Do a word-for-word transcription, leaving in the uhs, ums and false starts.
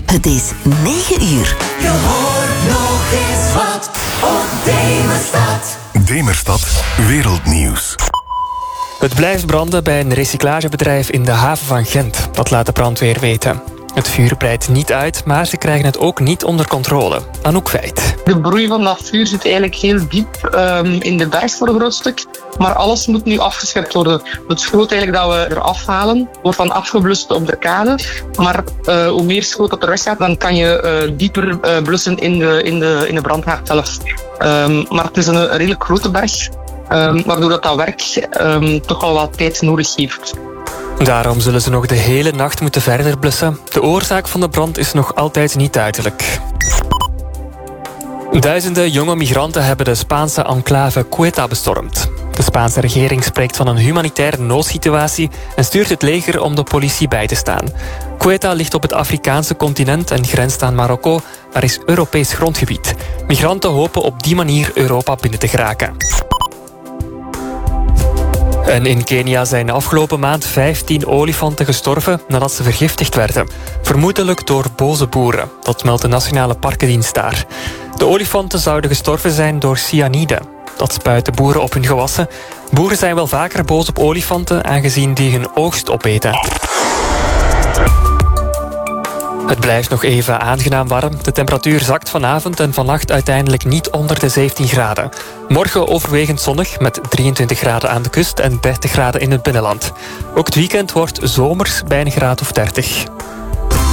Het is negen uur. Je hoort nog eens wat op Demerstad. Demerstad Wereldnieuws. Het blijft branden bij een recyclagebedrijf in de haven van Gent. Dat laat de brandweer weten. Het vuur breidt niet uit, maar ze krijgen het ook niet onder controle. Anouk Veit. De broei van dat vuur zit eigenlijk heel diep um, in de berg voor een groot stuk. Maar alles moet nu afgeschept worden. Het schroot eigenlijk dat we eraf halen, wordt dan afgeblust op de kade. Maar uh, hoe meer schroot dat er weggaat, dan kan je uh, dieper uh, blussen in de, in de, in de brandhaard zelf. Um, maar het is een, een redelijk grote berg, um, waardoor dat, dat werk um, toch al wat tijd nodig heeft. Daarom zullen ze nog de hele nacht moeten verder blussen. De oorzaak van de brand is nog altijd niet duidelijk. Duizenden jonge migranten hebben de Spaanse enclave Ceuta bestormd. De Spaanse regering spreekt van een humanitaire noodsituatie en stuurt het leger om de politie bij te staan. Ceuta ligt op het Afrikaanse continent en grenst aan Marokko, maar is Europees grondgebied. Migranten hopen op die manier Europa binnen te geraken. En in Kenia zijn afgelopen maand vijftien olifanten gestorven nadat ze vergiftigd werden. Vermoedelijk door boze boeren. Dat meldt de Nationale Parkendienst daar. De olifanten zouden gestorven zijn door cyanide. Dat spuiten boeren op hun gewassen. Boeren zijn wel vaker boos op olifanten, aangezien die hun oogst opeten. Het blijft nog even aangenaam warm. De temperatuur zakt vanavond en vannacht uiteindelijk niet onder de zeventien graden. Morgen overwegend zonnig met drieëntwintig graden aan de kust en dertig graden in het binnenland. Ook het weekend wordt zomers bij een graad of dertig.